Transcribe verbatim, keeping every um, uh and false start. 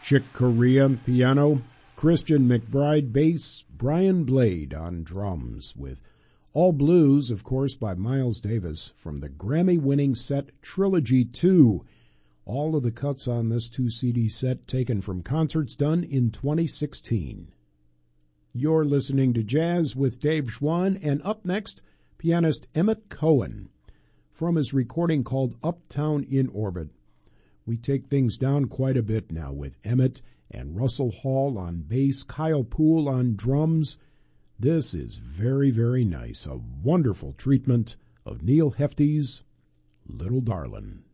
Chick Corea, piano. Christian McBride, bass. Brian Blade on drums, with All Blues, of course, by Miles Davis from the Grammy-winning set Trilogy two. All of the cuts on this two-C D set taken from concerts done in twenty sixteen. You're listening to Jazz with Dave Schwann, and up next, pianist Emmett Cohen from his recording called Uptown in Orbit. We take things down quite a bit now with Emmett and Russell Hall on bass, Kyle Poole on drums. This is very, very nice. A wonderful treatment of Neil Hefti's Little Darlin'.